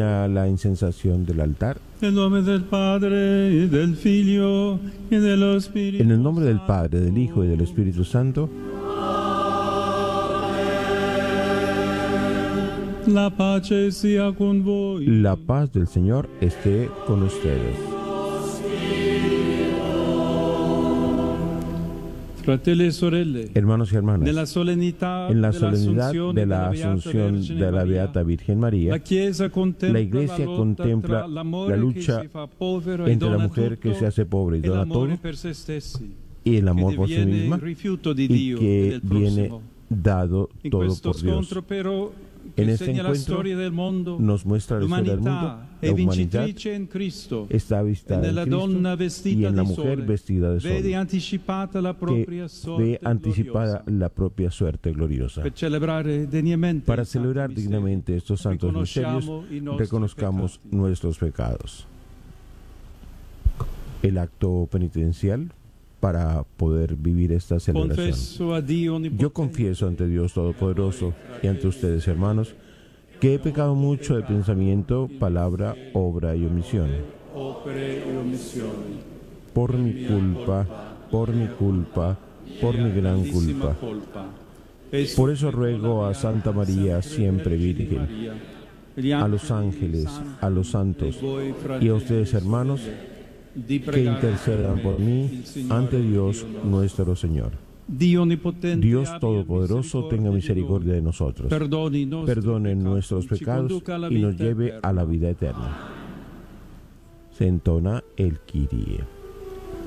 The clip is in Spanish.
a la incensación del altar. En nombre del Padre, y del Figlio, y dello Spirito En el nombre del Padre, del Hijo y del Espíritu Santo. La pace sia con voi. La paz del Señor esté con ustedes. Fratelli e sorelle, Hermanos y hermanas, en la solemnidad de la Asunción de la Beata Virgen María, la Iglesia contempla la lucha entre la mujer que se hace pobre y dona todo, y el amor por sí misma, y que viene dado todo por Dios. En este encuentro nos muestra la historia del mundo. La humanidad está vista en Cristo y en la mujer vestida de sol, que ve anticipada la propia suerte gloriosa. Para celebrar dignamente estos santos misterios, reconozcamos nuestros pecados. El acto penitencial para poder vivir esta celebración. Yo confieso ante Dios Todopoderoso y ante ustedes, hermanos, que he pecado mucho de pensamiento, palabra, obra y omisión. Por mi culpa, por mi gran culpa. Por eso ruego a Santa María, siempre Virgen, a los ángeles, a los santos y a ustedes, hermanos, que intercedan por mí ante Dios nuestro Señor. Dios Todopoderoso tenga misericordia de nosotros, perdone nuestros pecados y nos lleve a la vida eterna. Se entona el Kyrie.